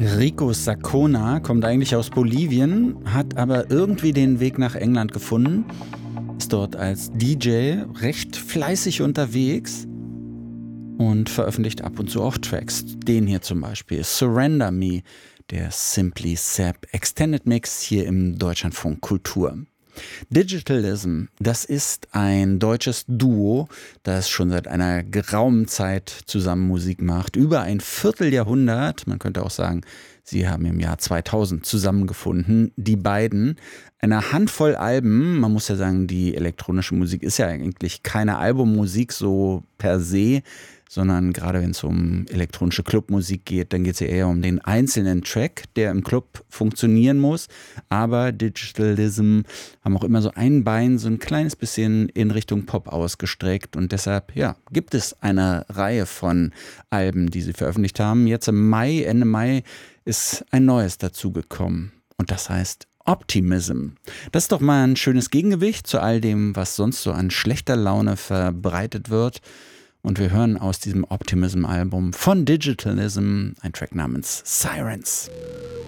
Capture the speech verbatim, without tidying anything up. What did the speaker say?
Rico Sacona kommt eigentlich aus Bolivien, hat aber irgendwie den Weg nach England gefunden, ist dort als D J recht fleißig unterwegs und veröffentlicht ab und zu auch Tracks. Den hier zum Beispiel, Surrender Me, der Simply Sap Extended Mix hier im Deutschlandfunk Kultur. Digitalism, das ist ein deutsches Duo, das schon seit einer geraumen Zeit zusammen Musik macht. Über ein Vierteljahrhundert, man könnte auch sagen, sie haben im Jahr zweitausend zusammengefunden, die beiden. Eine Handvoll Alben, man muss ja sagen, die elektronische Musik ist ja eigentlich keine Albummusik so per se, sondern gerade wenn es um elektronische Clubmusik geht, dann geht es ja eher um den einzelnen Track, der im Club funktionieren muss. Aber Digitalism haben auch immer so ein Bein so ein kleines bisschen in Richtung Pop ausgestreckt und deshalb, ja, gibt es eine Reihe von Alben, die sie veröffentlicht haben. Jetzt im Mai, Ende Mai, ist ein neues dazugekommen und das heißt Optimism. Das ist doch mal ein schönes Gegengewicht zu all dem, was sonst so an schlechter Laune verbreitet wird. Und wir hören aus diesem Optimism-Album von Digitalism einen Track namens Sirens.